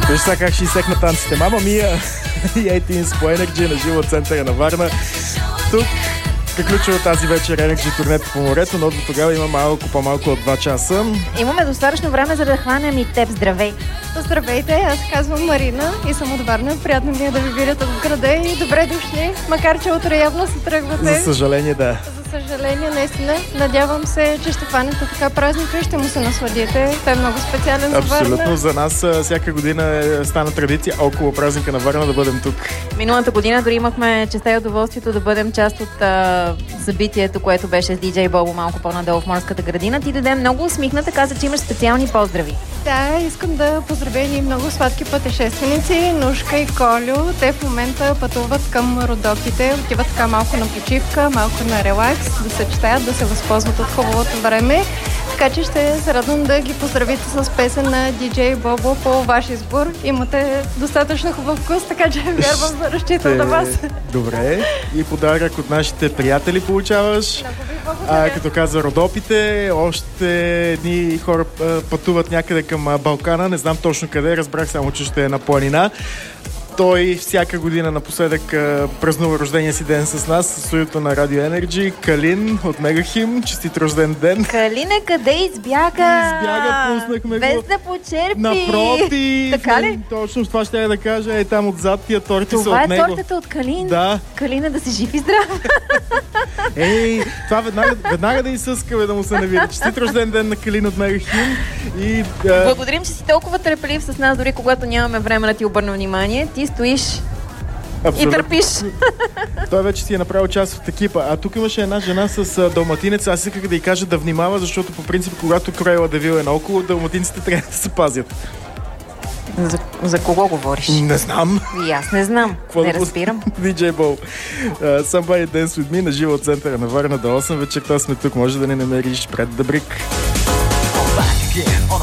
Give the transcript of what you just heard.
Виж сега как ще изсекна танците. Мама Мия и 18 по Energy на живо от центъра на Варна. Тук приключва тази вечер Energy турнето по морето, но до тогава има малко по-малко от 2 часа. Имаме достатъчно време, за да хванем и теб. Здравей! Здравейте, аз казвам Марина и съм от Варна. Приятно ми е да ви видя тук в града и добре дошли, макар че утре явно се тръгвате. За съжаление, да. За съжаление, наистина. Надявам се, че ще хванете така празника и ще му се насладите. Той е много специален за Варна. Абсолютно. За нас всяка година стана традиция около празника на Варна да бъдем тук. Миналата година дори имахме честа и удоволствието да бъдем част от събитието, което беше с DJ Бобо малко по-надолу в Морската градина. Ти даде много усмихната, каза, че имаш специални поздрави. Да, искам да поздравя и много сладки пътешественици, Нушка и Колю. Те в момента пътуват към Родопите, отиват така малко на почивка, малко на релакс, да се четаят, да се възползват от хубавото време. Така че ще се радвам да ги поздравите с песен на DJ Бобо по ваш избор. Имате достатъчно хубав вкус, така че вярвам да разчитам на вас. Добре. И подарък от нашите приятели получаваш. Много ви благодаря. Като каза Родопите, още едни хора пътуват някъде към Балкана. Не знам точно къде, разбрах само, че ще е на планина. Той всяка година напоследък празнува рождения си ден с нас, с студиото на Радио Energy. Калин от Мегахим, честит рожден ден. Калине, къде избяга? Пуснахме без го. да почерпи. Напротив. Така ли? Точно това ще я да кажа. Е там отзад тия торти са Това от е него. тортата от Калин. Да. Калина, да си жив и здрав. Ей, това веднага да изсъскаме да му се навиде. Честит рожден ден на Калин от Мегахим. И Благодарим, че си толкова търпелив с нас, дори когато нямаме време да ти обърнем внимание. Ти стоиш и търпиш. Той вече си е направил част от екипа. А тук имаше една жена с далматинец. Аз исках да й кажа да внимава, защото по принцип, когато Круела Девил е наоколо, далматинците трябва да се пазят. За кого говориш? Не знам. И аз не знам. Не разбирам. DJ Bo. Somebody Dance With Me на живо от центъра на Варна до 8 вечерта сме тук. Може да не намериш пред Дъбрик.